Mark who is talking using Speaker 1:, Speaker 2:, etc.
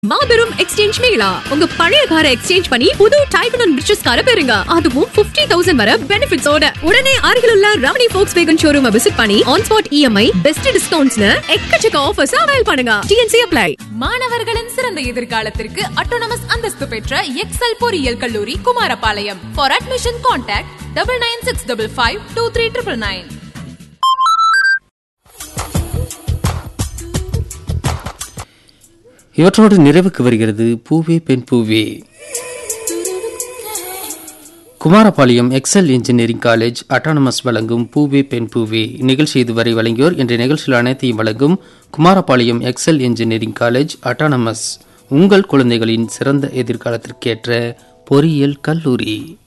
Speaker 1: மாபெரும் எக்ஸ்சேஞ்ச் மேளா. உங்க பழைய காரை எக்ஸ்சேஞ்ச் பண்ணி புது டைப் அண்ட் ரிச்சஸ் காரை பெறுங்க. அதுவும் 50,000 வரை பெனிஃபிட்ஸோட. உடனே அருகிலுள்ள ரமணி ஃபோக்ஸ்வேகன் ஷோரூமை விசிட் பண்ணி ஆன் ஸ்பாட் இஎம்ஐ, பெஸ்ட் டிஸ்கவுண்ட்ஸ்னு எக்கச்சக்க ஆஃபர்ஸ் அவைல் பண்ணுங்க. DNC apply.
Speaker 2: மாணவர்களின் சிறந்த எதிர்காலத்திற்கு அட்டானமஸ் அந்தஸ்து பெற்ற எக்ஸல் பொறியியல் கல்லூரி குமாரபாளையம். For admission contact 9965523999.
Speaker 3: இவற்றோடு நிறைவுக்கு வருகிறது பூவே பெண் பூவே. Kumarapalayam XL engineering college autonomous வழங்கும் பூவே பெண் பூவே நிகழ்ச்சி இதுவரை வழங்கியோர் என்ற நிகழ்ச்சியில் அனைத்தையும் வழங்கும் Kumarapalayam XL engineering college autonomous, உங்கள் குழந்தைகளின் சிறந்த எதிர்காலத்திற்கேற்ற பொறியியல் கல்லூரி.